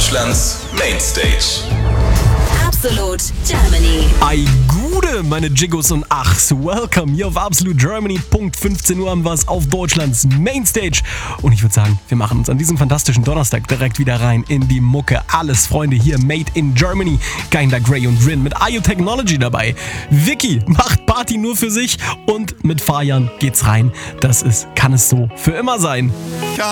Deutschlands Mainstage. Absolute Germany. Ei Gude, meine Jiggos und Achs. Welcome hier auf Absolute Germany. Punkt 15 Uhr haben wir es auf Deutschlands Mainstage. Und ich würde sagen, wir machen uns an diesem fantastischen Donnerstag direkt wieder rein in die Mucke. Alles Freunde hier, made in Germany. Kinda Grey und Rin mit IO Technology dabei. Vicky macht Party nur für sich und mit Fajan geht's rein. Kann es so für immer sein.